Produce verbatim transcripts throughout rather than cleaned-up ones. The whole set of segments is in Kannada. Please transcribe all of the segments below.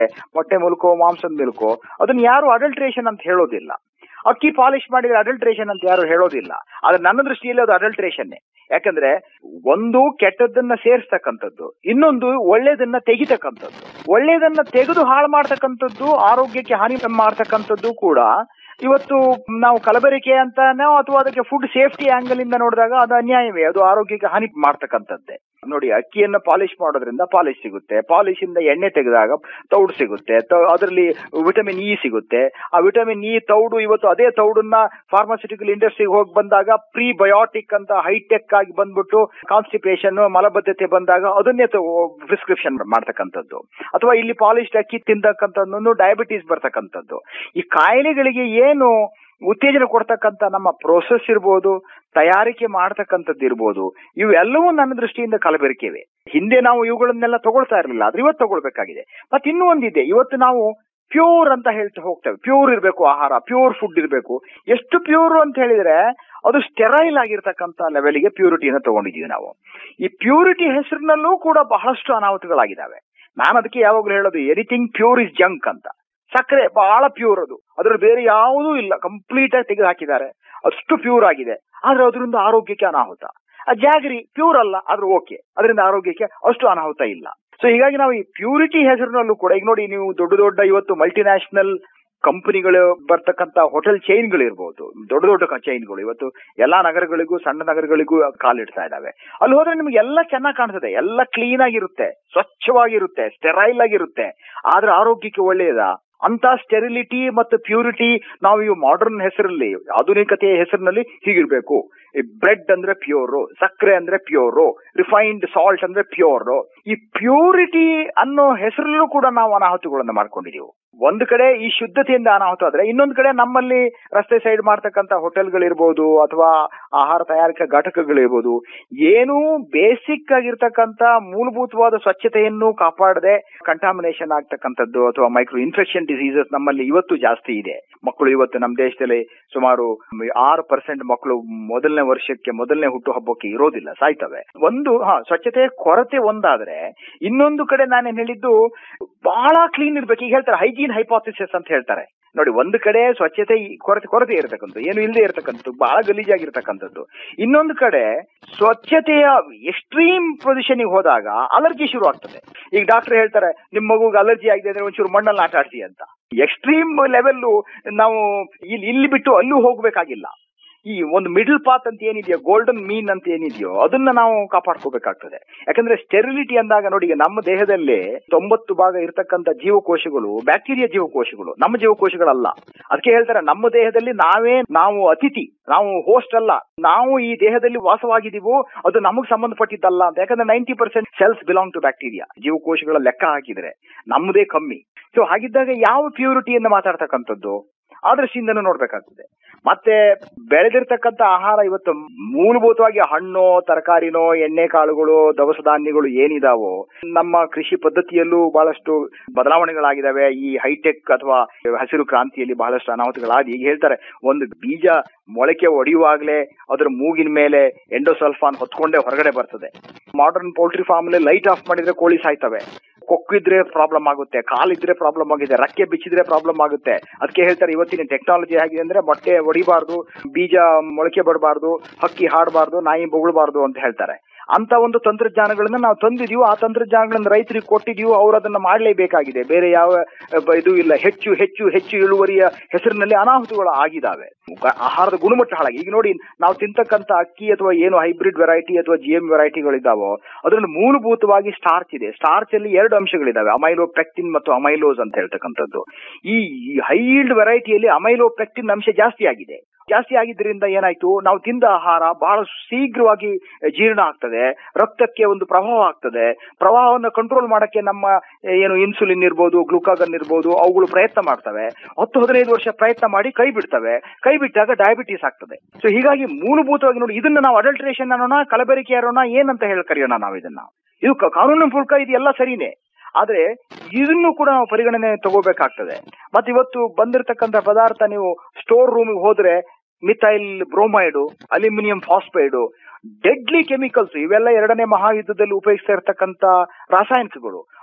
ಮೊಟ್ಟೆ ಮಿಲ್ಕೋ ಮಾಂಸದ ಮಿಲ್ಕೋ ಅದನ್ನ ಯಾರು ಅಡಲ್ಟ್ರೇಷನ್ ಅಂತ ಹೇಳೋದಿಲ್ಲ. ಅಕ್ಕಿ ಪಾಲಿಶ್ ಮಾಡಿದ್ರೆ ಅಡಲ್ಟ್ರೇಷನ್ ಅಂತ ಯಾರು ಹೇಳೋದಿಲ್ಲ. ಆದ್ರೆ ನನ್ನ ದೃಷ್ಟಿಯಲ್ಲಿ ಅದು ಅಡಲ್ಟ್ರೇಷನ್ನೇ. ಯಾಕಂದ್ರೆ ಒಂದು ಕೆಟ್ಟದನ್ನ ಸೇರಿಸ್ತಕ್ಕಂಥದ್ದು, ಇನ್ನೊಂದು ಒಳ್ಳೇದನ್ನ ತೆಗಿತಕ್ಕಂಥದ್ದು. ಒಳ್ಳೇದನ್ನ ತೆಗೆದು ಹಾಳು ಮಾಡ್ತಕ್ಕಂಥದ್ದು, ಆರೋಗ್ಯಕ್ಕೆ ಹಾನಿ ಮಾಡ್ತಕ್ಕಂಥದ್ದು ಕೂಡ ಇವತ್ತು ನಾವು ಕಲಬೆರಕೆ ಅಂತಾನೋ ಅಥವಾ ಅದಕ್ಕೆ ಫುಡ್ ಸೇಫ್ಟಿ ಆಂಗಲ್ ಇಂದ ನೋಡಿದಾಗ ಅದು ಅನ್ಯಾಯವೇ, ಅದು ಆರೋಗ್ಯಕ್ಕೆ ಹಾನಿ ಮಾಡ್ತಕ್ಕಂಥದ್ದೇ. ನೋಡಿ, ಅಕ್ಕಿಯನ್ನ ಪಾಲಿಶ್ ಮಾಡೋದ್ರಿಂದ ಪಾಲಿಶ್ ಸಿಗುತ್ತೆ, ಪಾಲಿಶ್ ಇಂದ ಎಣ್ಣೆ ತೆಗೆದಾಗ ತೌಡು ಸಿಗುತ್ತೆ, ಅದರಲ್ಲಿ ವಿಟಮಿನ್ ಇ ಸಿಗುತ್ತೆ. ಆ ವಿಟಮಿನ್ ಇ ತೌಡು ಇವತ್ತು ಅದೇ ತೌಡನ್ನ ಫಾರ್ಮಾಸ್ಯೂಟಿಕಲ್ ಇಂಡಸ್ಟ್ರಿಗೆ ಹೋಗಿ ಬಂದಾಗ ಪ್ರೀ ಬಯೋಟಿಕ್ ಅಂತ ಹೈಟೆಕ್ ಆಗಿ ಬಂದ್ಬಿಟ್ಟು ಕಾನ್ಸ್ಟಿಪೇಷನ್ ಮಲಬದ್ಧತೆ ಬಂದಾಗ ಅದನ್ನೇ ಪ್ರಿಸ್ಕ್ರಿಪ್ಷನ್ ಮಾಡ್ತಕ್ಕಂಥದ್ದು. ಅಥವಾ ಇಲ್ಲಿ ಪಾಲಿಶ್ಡ್ ಅಕ್ಕಿ ತಿಂತಕ್ಕಂಥದ್ದು ಡಯಾಬಿಟೀಸ್ ಬರ್ತಕ್ಕಂಥದ್ದು. ಈ ಕಾಯಿಲೆಗಳಿಗೆ ಏನು ಉತ್ತೇಜನ ಕೊಡ್ತಕ್ಕಂಥ ನಮ್ಮ ಪ್ರೋಸೆಸ್ ಇರ್ಬೋದು, ತಯಾರಿಕೆ ಮಾಡ್ತಕ್ಕಂಥದ್ದು ಇರ್ಬೋದು, ಇವೆಲ್ಲವೂ ನನ್ನ ದೃಷ್ಟಿಯಿಂದ ಕಲಬೆರಕೆವೆ. ಹಿಂದೆ ನಾವು ಇವುಗಳನ್ನೆಲ್ಲ ತಗೊಳ್ತಾ ಇರಲಿಲ್ಲ, ಆದ್ರೆ ಇವತ್ತು ತಗೊಳ್ಬೇಕಾಗಿದೆ. ಮತ್ತೆ ಇನ್ನೂ ಒಂದಿದೆ, ಇವತ್ತು ನಾವು ಪ್ಯೂರ್ ಅಂತ ಹೇಳ್ತಾ ಹೋಗ್ತೇವೆ. ಪ್ಯೂರ್ ಇರಬೇಕು ಆಹಾರ, ಪ್ಯೂರ್ ಫುಡ್ ಇರಬೇಕು. ಎಷ್ಟು ಪ್ಯೂರ್ ಅಂತ ಹೇಳಿದ್ರೆ ಅದು ಸ್ಟೆರೈಲ್ ಆಗಿರ್ತಕ್ಕಂಥ ಲೆವೆಲ್ಗೆ ಪ್ಯೂರಿಟಿಯನ್ನು ತಗೊಂಡಿದ್ದೀವಿ ನಾವು. ಈ ಪ್ಯೂರಿಟಿ ಹೆಸರಿನಲ್ಲೂ ಕೂಡ ಬಹಳಷ್ಟು ಅನಾಹುತಗಳಾಗಿದ್ದಾವೆ. ನಾನು ಅದಕ್ಕೆ ಯಾವಾಗಲೂ ಹೇಳೋದು, ಎನಿಥಿಂಗ್ ಪ್ಯೂರ್ ಇಸ್ ಜಂಕ್ ಅಂತ. ಸಕ್ಕರೆ ಬಹಳ ಪ್ಯೂರ್, ಅದು ಅದ್ರಲ್ಲಿ ಬೇರೆ ಯಾವುದೂ ಇಲ್ಲ, ಕಂಪ್ಲೀಟ್ ಆಗಿ ತೆಗೆದು ಹಾಕಿದ್ದಾರೆ, ಅಷ್ಟು ಪ್ಯೂರ್ ಆಗಿದೆ. ಆದ್ರೆ ಅದರಿಂದ ಆರೋಗ್ಯಕ್ಕೆ ಅನಾಹುತ. ಆ ಜಾಗರಿ ಪ್ಯೂರ್ ಅಲ್ಲ, ಆದ್ರೂ ಓಕೆ, ಅದರಿಂದ ಆರೋಗ್ಯಕ್ಕೆ ಅಷ್ಟು ಅನಾಹುತ ಇಲ್ಲ. ಸೊ ಹೀಗಾಗಿ ನಾವು ಈ ಪ್ಯೂರಿಟಿ ಹೆಸರಿನಲ್ಲೂ ಕೂಡ, ಈಗ ನೋಡಿ ನೀವು ದೊಡ್ಡ ದೊಡ್ಡ ಇವತ್ತು ಮಲ್ಟಿನ್ಯಾಷನಲ್ ಕಂಪನಿಗಳು ಬರ್ತಕ್ಕಂಥ ಹೋಟೆಲ್ ಚೈನ್ಗಳು ಇರ್ಬೋದು, ದೊಡ್ಡ ದೊಡ್ಡ ಚೈನ್ಗಳು ಇವತ್ತು ಎಲ್ಲಾ ನಗರಗಳಿಗೂ ಸಣ್ಣ ನಗರಗಳಿಗೂ ಕಾಲಿಡ್ತಾ ಇದಾವೆ. ಅಲ್ಲಿ ಹೋದ್ರೆ ನಿಮ್ಗೆ ಎಲ್ಲ ಚೆನ್ನಾಗಿ ಕಾಣಿಸುತ್ತೆ, ಎಲ್ಲ ಕ್ಲೀನ್ ಆಗಿರುತ್ತೆ, ಸ್ವಚ್ಛವಾಗಿರುತ್ತೆ, ಸ್ಟೆರೈಲ್ ಆಗಿರುತ್ತೆ. ಆದ್ರೆ ಆರೋಗ್ಯಕ್ಕೆ ಒಳ್ಳೆಯದಾ? ಅಂತ ಸ್ಟೆರಿಲಿಟಿ ಮತ್ತು ಪ್ಯೂರಿಟಿ ನಾವು ಈ ಮಾಡರ್ನ್ ಹೆಸರಲ್ಲಿ, ಆಧುನಿಕತೆಯ ಹೆಸರಿನಲ್ಲಿ ಹೀಗಿರ್ಬೇಕು. ಬ್ರೆಡ್ ಅಂದ್ರೆ ಪ್ಯೂರು, ಸಕ್ಕರೆ ಅಂದ್ರೆ ಪ್ಯೂರು, ರಿಫೈನ್ಡ್ ಸಾಲ್ಟ್ ಅಂದ್ರೆ ಪ್ಯೂರು. ಈ ಪ್ಯೂರಿಟಿ ಅನ್ನೋ ಹೆಸರಲ್ಲೂ ಕೂಡ ನಾವು ಅನಾಹುತಗಳನ್ನು ಮಾಡ್ಕೊಂಡಿದೀವಿ. ಒಂದು ಕಡೆ ಈ ಶುದ್ಧತೆಯಿಂದ ಅನಾಹುತ ಆದ್ರೆ, ಇನ್ನೊಂದು ಕಡೆ ನಮ್ಮಲ್ಲಿ ರಸ್ತೆ ಸೈಡ್ ಮಾಡ್ತಕ್ಕಂಥ ಹೋಟೆಲ್ಗಳಿರ್ಬೋದು ಅಥವಾ ಆಹಾರ ತಯಾರಿಕಾ ಘಟಕಗಳಿರ್ಬೋದು, ಏನೂ ಬೇಸಿಕ್ ಆಗಿರ್ತಕ್ಕಂಥ ಮೂಲಭೂತವಾದ ಸ್ವಚ್ಛತೆಯನ್ನು ಕಾಪಾಡದೆ ಕಂಟಾಮಿನೇಷನ್ ಆಗ್ತಕ್ಕಂಥದ್ದು ಅಥವಾ ಮೈಕ್ರೋ ಇನ್ಫೆಕ್ಷನ್ ಡಿಸೀಸಸ್ ನಮ್ಮಲ್ಲಿ ಇವತ್ತು ಜಾಸ್ತಿ ಇದೆ. ಮಕ್ಕಳು ಇವತ್ತು ನಮ್ಮ ದೇಶದಲ್ಲಿ ಸುಮಾರು ಆರು ಪರ್ಸೆಂಟ್ ಮಕ್ಕಳು ಮೊದಲನೇ ವರ್ಷಕ್ಕೆ ಮೊದಲನೇ ಹುಟ್ಟು ಹಬ್ಬಕ್ಕೆ ಇರೋದಿಲ್ಲ, ಸಾಯ್ತವೆ. ಒಂದು ಹಾ ಸ್ವಚ್ಛತೆಯ ಕೊರತೆ ಒಂದಾದ್ರೆ, ಇನ್ನೊಂದು ಕಡೆ ನಾನೇನ್ ಹೇಳಿದ್ದು ಬಹಳ ಕ್ಲೀನ್ ಇರ್ಬೇಕು. ಈಗ ಹೇಳ್ತಾರೆ ಹೈಜೀನ್ ಹೈಪೋಥಿಸಿಸ್ ಅಂತ ಹೇಳ್ತಾರೆ. ನೋಡಿ, ಒಂದು ಕಡೆ ಸ್ವಚ್ಛತೆ ಕೊರತೆ ಕೊರತೆ ಇರತಕ್ಕಂಥದ್ದು, ಏನು ಇಲ್ಲದೆ ಇರತಕ್ಕಂಥದ್ದು, ಬಹಳ ಗಲೀಜಾಗಿರ್ತಕ್ಕಂಥದ್ದು. ಇನ್ನೊಂದು ಕಡೆ ಸ್ವಚ್ಛತೆಯ ಎಕ್ಸ್ಟ್ರೀಮ್ ಪೊಸಿಷನ್ಗೆ ಹೋದಾಗ ಅಲರ್ಜಿ ಶುರು ಆಗ್ತದೆ. ಈಗ ಡಾಕ್ಟರ್ ಹೇಳ್ತಾರೆ ನಿಮ್ ಮಗುಗೆ ಅಲರ್ಜಿ ಆಗಿದೆ ಅಂದ್ರೆ ಒಂಚೂರು ಮಣ್ಣಲ್ಲಿ ಆಟ ಆಡ್ಸಿ ಅಂತ. ಎಕ್ಸ್ಟ್ರೀಮ್ ಲೆವೆಲ್ ನಾವು ಇಲ್ಲಿ ಇಲ್ಲಿ ಬಿಟ್ಟು ಅಲ್ಲೂ ಹೋಗ್ಬೇಕಾಗಿಲ್ಲ. ಈ ಒಂದು ಮಿಡಲ್ ಪಾತ್ ಅಂತ ಏನಿದೆಯೋ, ಗೋಲ್ಡನ್ ಮೀನ್ ಅಂತ ಏನಿದೆಯೋ, ಅದನ್ನ ನಾವು ಕಾಪಾಡ್ಕೋಬೇಕಾಗ್ತದೆ. ಯಾಕಂದ್ರೆ ಸ್ಟೆರಿಲಿಟಿ ಅಂದಾಗ ನೋಡಿ, ನಮ್ಮ ದೇಹದಲ್ಲಿ ತೊಂಬತ್ತು ಭಾಗ ಇರತಕ್ಕಂಥ ಜೀವಕೋಶಗಳು ಬ್ಯಾಕ್ಟೀರಿಯಾ ಜೀವಕೋಶಗಳು, ನಮ್ಮ ಜೀವಕೋಶಗಳಲ್ಲ. ಅದಕ್ಕೆ ಹೇಳ್ತಾರೆ ನಮ್ಮ ದೇಹದಲ್ಲಿ ನಾವೇ ನಾವು ಅತಿಥಿ, ನಾವು ಹೋಸ್ಟ್ ಅಲ್ಲ. ನಾವು ಈ ದೇಹದಲ್ಲಿ ವಾಸವಾಗಿದ್ದೀವೋ ಅದು ನಮಗ್ ಸಂಬಂಧಪಟ್ಟಿದ್ದಲ್ಲ ಅಂತ. ಯಾಕಂದ್ರೆ ninety percent cells belong to bacteria. ಜೀವಕೋಶಗಳ ಲೆಕ್ಕ ಹಾಕಿದ್ರೆ ನಮ್ಮದೇ ಕಮ್ಮಿ. ಸೊ ಹಾಗಿದ್ದಾಗ ಯಾವ ಪ್ಯೂರಿಟಿಯನ್ನು ಮಾತಾಡ್ತಕ್ಕಂಥದ್ದು ಆ ದೃಷ್ಟಿಯಿಂದನೂ ನೋಡ್ಬೇಕಾಗ್ತದೆ. ಮತ್ತೆ ಬೆಳೆದಿರ್ತಕ್ಕಂಥ ಆಹಾರ ಇವತ್ತು ಮೂಲಭೂತವಾಗಿ ಹಣ್ಣು, ತರಕಾರಿನೋ, ಎಣ್ಣೆ ಕಾಳುಗಳು, ದವಸ ಧಾನ್ಯಗಳು ಏನಿದಾವೋ, ನಮ್ಮ ಕೃಷಿ ಪದ್ಧತಿಯಲ್ಲೂ ಬಹಳಷ್ಟು ಬದಲಾವಣೆಗಳಾಗಿದ್ದಾವೆ. ಈ ಹೈಟೆಕ್ ಅಥವಾ ಹಸಿರು ಕ್ರಾಂತಿಯಲ್ಲಿ ಬಹಳಷ್ಟು ಅನಾಹುತಗಳಾಗಿ, ಈಗ ಹೇಳ್ತಾರೆ ಒಂದು ಬೀಜ ಮೊಳಕೆ ಒಡೆಯುವಾಗಲೇ ಅದರ ಮೂಗಿನ ಮೇಲೆ ಎಂಡೋಸಲ್ಫಾನ್ ಹೊತ್ಕೊಂಡೇ ಹೊರಗಡೆ ಬರ್ತದೆ. ಮಾಡರ್ನ್ ಪೌಲ್ಟ್ರಿ ಫಾರ್ಮ್ ಅಲ್ಲಿ ಲೈಟ್ ಆಫ್ ಮಾಡಿದ್ರೆ ಕೋಳಿ ಸಾಯ್ತವೆ. ಕೊಕ್ಕಿದ್ರೆ ಪ್ರಾಬ್ಲಮ್ ಆಗುತ್ತೆ, ಕಾಲಿದ್ರೆ ಪ್ರಾಬ್ಲಮ್ ಆಗಿದೆ, ರೆಕ್ಕೆ ಬಿಚ್ಚಿದ್ರೆ ಪ್ರಾಬ್ಲಮ್ ಆಗುತ್ತೆ. ಅದಕ್ಕೆ ಹೇಳ್ತಾರೆ ಇವತ್ತಿನ ಟೆಕ್ನಾಲಜಿ ಹೇಗಿದೆ ಅಂದ್ರೆ ಮೊಟ್ಟೆ ಹೊಡಿಬಾರ್ದು, ಬೀಜ ಮೊಳಕೆ ಬರಬಾರ್ದು, ಹಕ್ಕಿ ಹಾಡಬಾರ್ದು, ನಾಯಿ ಬೊಗಳಬಾರ್ದು ಅಂತ ಹೇಳ್ತಾರೆ. ಅಂತ ಒಂದು ತಂತ್ರಜ್ಞಾನಗಳನ್ನ ನಾವು ತಂದಿದೀವೋ, ಆ ತಂತ್ರಜ್ಞಾನಗಳನ್ನ ರೈತರಿಗೆ ಕೊಟ್ಟಿದೀವೋ, ಅವ್ರು ಅದನ್ನ ಮಾಡಲೇಬೇಕಾಗಿದೆ. ಬೇರೆ ಯಾವ ಇದು ಇಲ್ಲ. ಹೆಚ್ಚು ಹೆಚ್ಚು ಹೆಚ್ಚು ಇಳುವರಿಯ ಹೆಸರಿನಲ್ಲಿ ಅನಾಹುತಗಳು ಆಗಿದಾವೆ. ಆಹಾರದ ಗುಣಮಟ್ಟ ಹಾಳಾಗಿ. ಈಗ ನೋಡಿ, ನಾವು ತಿಂತಕ್ಕಂಥ ಅಕ್ಕಿ ಅಥವಾ ಏನು ಹೈಬ್ರಿಡ್ ವೆರೈಟಿ ಅಥವಾ ಜಿ ಎಂ ವೆರೈಟಿಗಳಿದಾವೋ ಅದರಲ್ಲಿ ಮೂಲಭೂತವಾಗಿ ಸ್ಟಾರ್ಚ್ ಇದೆ. ಸ್ಟಾರ್ಚ್ ಅಲ್ಲಿ ಎರಡು ಅಂಶಗಳಿದಾವೆ, ಅಮೈಲೋಪೆಕ್ಟಿನ್ ಮತ್ತು ಅಮೈಲೋಸ್ ಅಂತ ಹೇಳ್ತಕ್ಕಂಥದ್ದು. ಈ ಹೈಲ್ಡ್ ವೆರೈಟಿಯಲ್ಲಿ ಅಮೈಲೋಪೆಕ್ಟಿನ್ ಅಂಶ ಜಾಸ್ತಿ ಆಗಿದೆ. ಜಾಸ್ತಿ ಆಗಿದ್ದರಿಂದ ಏನಾಯ್ತು, ನಾವು ತಿಂದ ಆಹಾರ ಬಹಳ ಶೀಘ್ರವಾಗಿ ಜೀರ್ಣ ಆಗ್ತದೆ, ರಕ್ತಕ್ಕೆ ಒಂದು ಪ್ರವಾಹ ಆಗ್ತದೆ. ಪ್ರವಾಹವನ್ನು ಕಂಟ್ರೋಲ್ ಮಾಡಕ್ಕೆ ನಮ್ಮ ಏನು ಇನ್ಸುಲಿನ್ ಇರ್ಬೋದು, ಗ್ಲೂಕಾಗನ್ ಇರ್ಬೋದು, ಅವುಗಳು ಪ್ರಯತ್ನ ಮಾಡ್ತವೆ. ಹತ್ತು ಹದಿನೈದು ವರ್ಷ ಪ್ರಯತ್ನ ಮಾಡಿ ಕೈ ಬಿಡ್ತವೆ. ಕೈ ಬಿಟ್ಟಾಗ ಡಯಾಬಿಟೀಸ್ ಆಗ್ತದೆ. ಸೊ ಹೀಗಾಗಿ ಮೂಲಭೂತವಾಗಿ ನೋಡಿ, ಇದನ್ನ ನಾವು ಅಡಲ್ಟ್ರೇಷನ್ ಅನ್ನೋಣ, ಕಲಬೆರಕೆ ಅನ್ನೋಣ, ಏನಂತ ಹೇಳಿ ಕರೆಯೋಣ ನಾವು ಇದನ್ನ. ಇದು ಕಾನೂನಿನ ಮೂಲಕ ಇದೆಲ್ಲ ಸರಿನೇ, ಆದ್ರೆ ಇದನ್ನು ಕೂಡ ನಾವು ಪರಿಗಣನೆ ತಗೋಬೇಕಾಗ್ತದೆ. ಮತ್ತೆ ಇವತ್ತು ಬಂದಿರತಕ್ಕಂಥ ಪದಾರ್ಥ ನೀವು ಸ್ಟೋರ್ ರೂಮಿಗೆ ಹೋದ್ರೆ ಮಿಥೈಲ್ ಬ್ರೋಮೈಡು, ಅಲ್ಯೂಮಿನಿಯಂ ಫಾಸ್ಫೈಡು, ಡೆಡ್ಲಿ ಕೆಮಿಕಲ್ಸ್, ಇವೆಲ್ಲ ಎರಡನೇ ಮಹಾಯುದ್ಧದಲ್ಲಿ ಉಪಯೋಗಿಸ್ತಾ ಇರತಕ್ಕಂತ ರಾಸಾಯನಿಕಗಳು.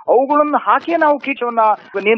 ಅವುಗಳನ್ನು ಹಾಕಿ ನಾವು ಕೀಟವನ್ನ